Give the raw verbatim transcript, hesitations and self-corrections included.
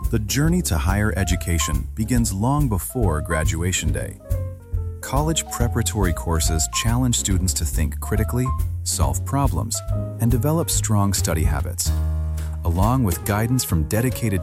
The journey to higher education begins long before graduation day. College preparatory courses challenge students to think critically, solve problems, and develop strong study habits. Along with guidance from dedicated